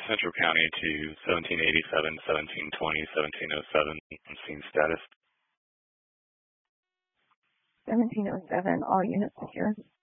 Central County to 1787, 1720, 1707 on scene status. 1707, all units secure.